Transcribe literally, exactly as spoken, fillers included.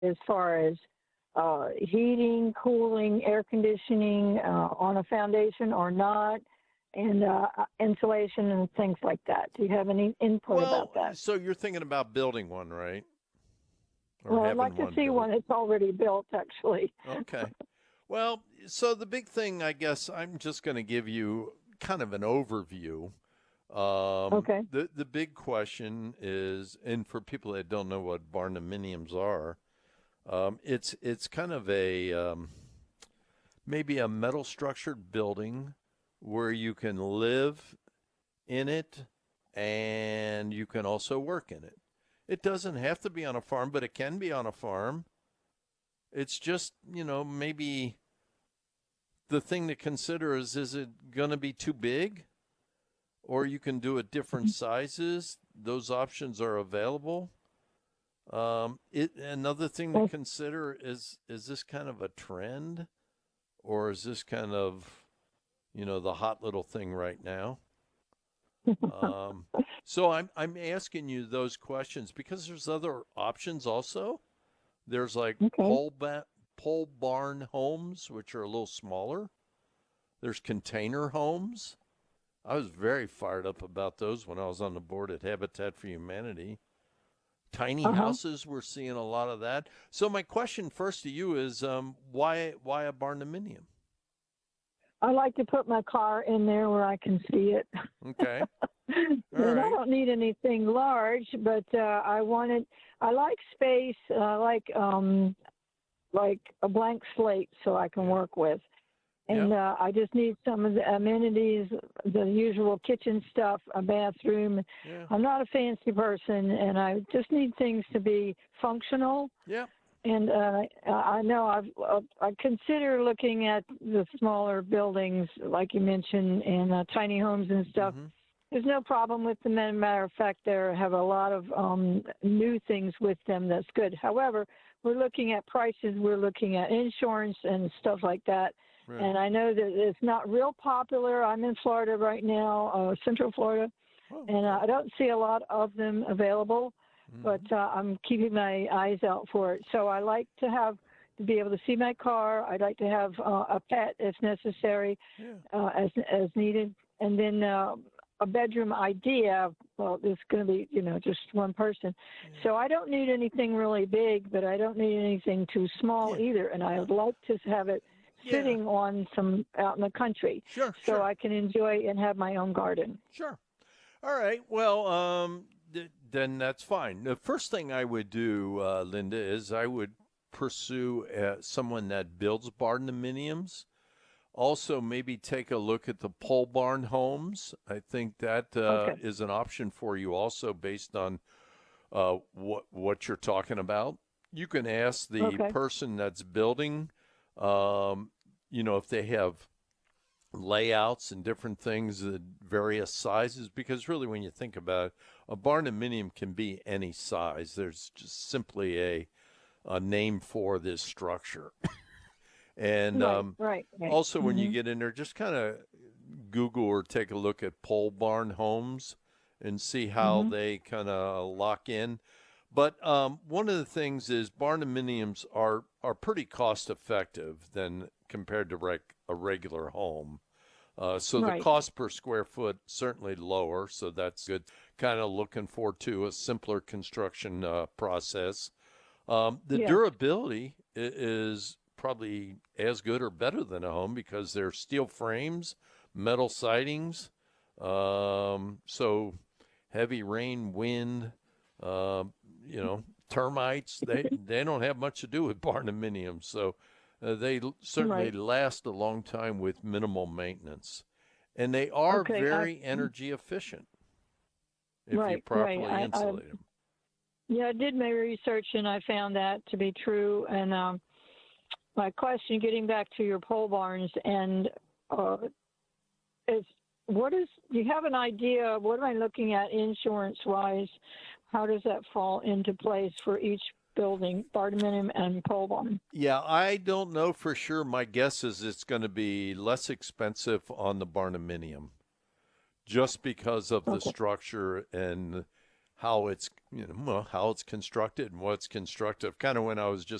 as far as uh, heating, cooling, air conditioning uh, on a foundation or not, and uh, insulation and things like that. Do you have any input Well, about that? so you're thinking about building one, right? Or Well, I'd having like to one see built. one that's already built, actually. Okay. Well, so the big thing, I guess, I'm just going to give you kind of an overview. Um, Okay. the the big question is, and for people that don't know what barndominiums are, um, it's it's kind of a um, maybe a metal structured building where you can live in it and you can also work in it. It doesn't have to be on a farm, but it can be on a farm. It's just, you know, maybe the thing to consider is is it going to be too big? Or you can do it different sizes. Those options are available. Um, it another thing to Well, consider is is this kind of a trend, or is this kind of, you know, the hot little thing right now? Um, so I'm I'm asking you those questions because there's other options also. There's like okay. pole ba- pole barn homes, which are a little smaller. There's container homes. I was very fired up about those when I was on the board at Habitat for Humanity. Tiny Uh-huh. houses, we're seeing a lot of that. So my question first to you is, um, why why a barndominium? I like to put my car in there where I can see it. Okay, all And I right, don't need anything large, but uh, I wanted, I like space, I like um, like a blank slate so I can yeah, work with. yeah, And uh, I just need some of the amenities, the usual kitchen stuff, a bathroom. yeah, I'm not a fancy person, and I just need things to be functional. yeah, And uh, I know I've uh, I consider looking at the smaller buildings, like you mentioned, and uh, tiny homes and stuff. mm-hmm, There's no problem with them. As a matter of fact, they have a lot of um, new things with them that's good. However, we're looking at prices, we're looking at insurance and stuff like that. right. And I know that it's not real popular. I'm in Florida right now, uh, Central Florida, Oh, and uh, okay. I don't see a lot of them available, but Mm-hmm. uh, I'm keeping my eyes out for it. So I like to have to be able to see my car. I'd like to have uh, a pet if necessary, Yeah, uh, as as needed, and then uh, a bedroom idea. Well, it's going to be you know just one person, yeah, so I don't need anything really big, but I don't need anything too small yeah. either. And I No, would like to have it yeah. sitting on some out in the country, Sure, so sure, I can enjoy and have my own garden. sure. All right. Well, um, th- then that's fine. The first thing I would do, uh, Linda, is I would pursue uh, someone that builds barndominiums. Also, maybe take a look at the pole barn homes. I think that uh, Okay. is an option for you, also based on uh, what what you're talking about. You can ask the Okay. person that's building, um, you know, if they have layouts and different things at various sizes, because really when you think about it, a barnuminium can be any size. There's just simply a a name for this structure. And Right. um, Right. Right. also when you Hmm. get in there, just kind of Google or take a look at pole barn homes and see how Hmm. they kind of lock in. But um, one of the things is barnuminiums are are pretty cost effective than compared to rec- a regular home. Uh, so the Right. cost per square foot certainly lower, so that's good. Kind of looking forward to a simpler construction uh, process. Um, the Yes. durability is probably as good or better than a home because they're steel frames, metal sidings. Um, so heavy rain, wind, uh, you know, termites, they, they don't have much to do with barnuminium. So uh, they certainly Right. last a long time with minimal maintenance. And they are Okay. I, very energy efficient if you right. Right. properly I, I insulate them. yeah, I did my research and I found that to be true. And um, my question, getting back to your pole barns, and uh, is what is? Do you have an idea? Of what am I looking at insurance wise? How does that fall into place for each building, barnum and pole barn? Yeah, I don't know for sure. My guess is it's going to be less expensive on the barnuminium just because of the Okay. structure and how it's, you know, well, how it's constructed and what's constructive. Kind of when I was just